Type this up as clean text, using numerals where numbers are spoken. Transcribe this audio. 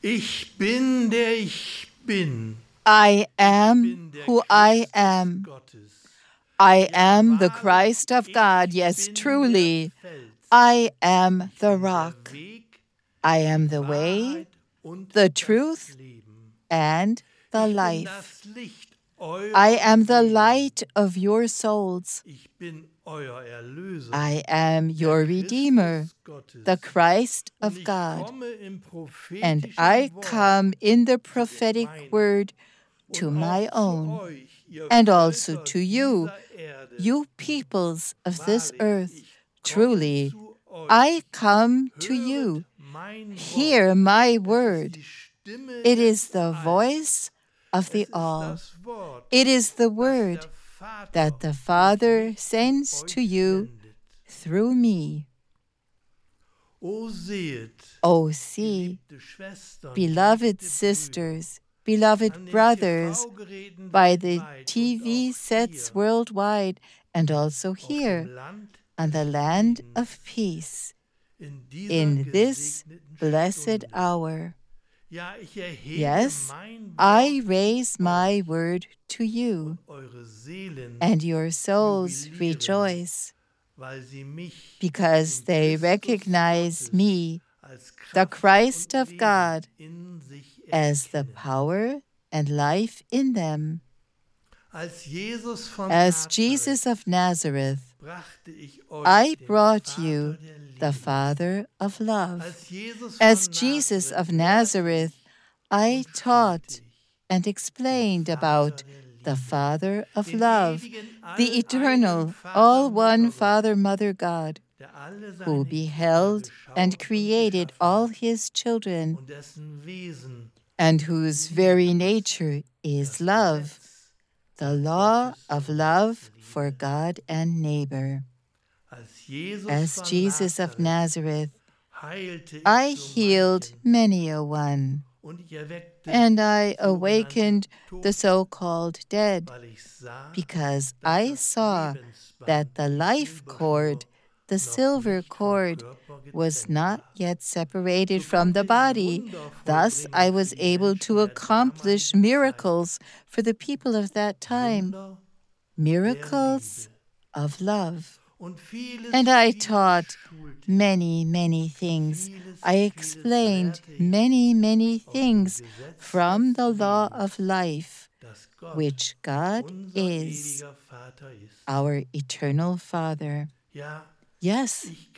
Ich bin, der ich bin. I am who I am. I am the Christ of God. Yes, truly. I am the rock. I am the way, the truth, and the life. I am the light of your souls. I am your Redeemer, the Christ of God. And I come in the prophetic word to my own, and also to you, you peoples of this earth. Truly, I come to you. Hear my word. It is the voice of the all. It is the word that the Father sends to you through me. Oh, see, beloved sisters, beloved brothers, by the TV sets worldwide and also here on the land of peace, in this blessed hour. Yes, I raise my word to you, and your souls rejoice, because they recognize me, the Christ of God, as the power and life in them. As Jesus of Nazareth, I brought you the Father of love. As Jesus of Nazareth, I taught and explained about the Father of love, the eternal, all-one Father, Mother God, who beheld and created all his children, and whose very nature is love, the law of love for God and neighbor. As Jesus of Nazareth, I healed many a one, and I awakened the so-called dead, because I saw that the life cord, the silver cord, was not yet separated from the body. Thus, I was able to accomplish miracles for the people of that time, miracles of love. And I taught many, many things. I explained many, many things from the law of life, which God is, our eternal Father. Yes,